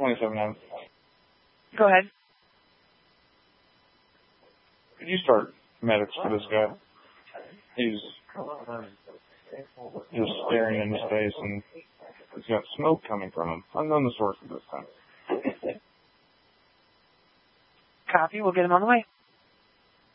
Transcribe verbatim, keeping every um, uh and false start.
twenty-seven M. Go ahead. Could you start medics for this guy? He's just staring into space, and he's got smoke coming from him. Unknown the source of this time. Copy. We'll get him on the way.